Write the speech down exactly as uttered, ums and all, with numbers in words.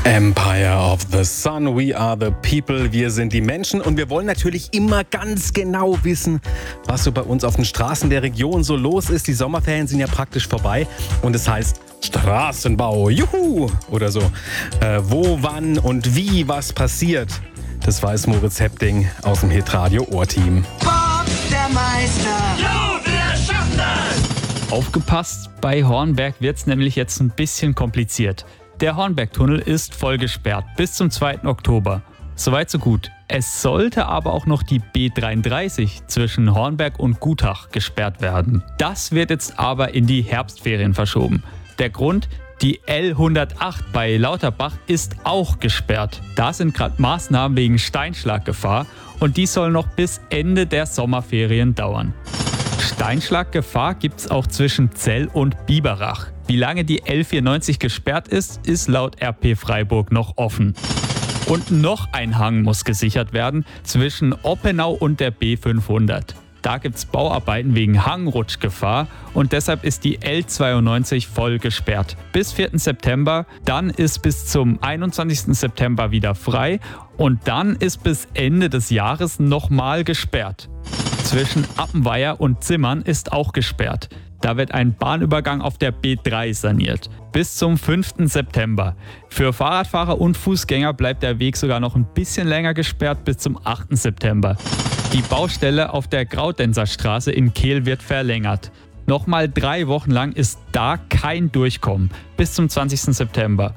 Empire of the Sun, we are the people, wir sind die Menschen und wir wollen natürlich immer ganz genau wissen, was so bei uns auf den Straßen der Region so los ist. Die Sommerferien sind ja praktisch vorbei und es heißt Straßenbau, juhu, oder so. Äh, wo, wann und wie was passiert, das weiß Moritz Hepting aus dem Hitradio Ohrteam. Bob, der Meister. Jo, wir schaffen das! Aufgepasst, bei Hornberg wird's nämlich jetzt ein bisschen kompliziert. Der Hornbergtunnel ist voll gesperrt bis zum zweiten Oktober. Soweit so gut. Es sollte aber auch noch die B dreiunddreißig zwischen Hornberg und Gutach gesperrt werden. Das wird jetzt aber in die Herbstferien verschoben. Der Grund? Die L hundertacht bei Lauterbach ist auch gesperrt. Da sind gerade Maßnahmen wegen Steinschlaggefahr und die soll noch bis Ende der Sommerferien dauern. Steinschlaggefahr gibt's auch zwischen Zell und Biberach. Wie lange die L vierundneunzig gesperrt ist, ist laut R P Freiburg noch offen. Und noch ein Hang muss gesichert werden zwischen Oppenau und der B fünfhundert. Da gibt's Bauarbeiten wegen Hangrutschgefahr und deshalb ist die L zweiundneunzig voll gesperrt. Bis vierten September, dann ist bis zum einundzwanzigsten September wieder frei und dann ist bis Ende des Jahres nochmal gesperrt. Zwischen Appenweier und Zimmern ist auch gesperrt. Da wird ein Bahnübergang auf der B drei saniert. Bis zum fünften September. Für Fahrradfahrer und Fußgänger bleibt der Weg sogar noch ein bisschen länger gesperrt bis zum achten September. Die Baustelle auf der Graudenzer Straße in Kehl wird verlängert. Nochmal drei Wochen lang ist da kein Durchkommen. Bis zum zwanzigsten September.